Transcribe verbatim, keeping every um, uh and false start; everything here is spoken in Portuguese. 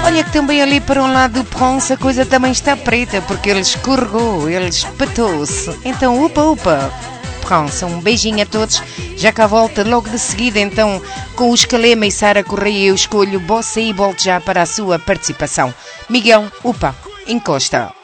Olha que também ali para um lado do Pronce a coisa também está preta, porque ele escorregou, ele espetou-se. Então, upa, upa. Pronce, um beijinho a todos. Já cá volta logo de seguida, então, com os Calema e Sara Correia, eu escolho Bossa e volto já para a sua participação. Miguel, upa, encosta.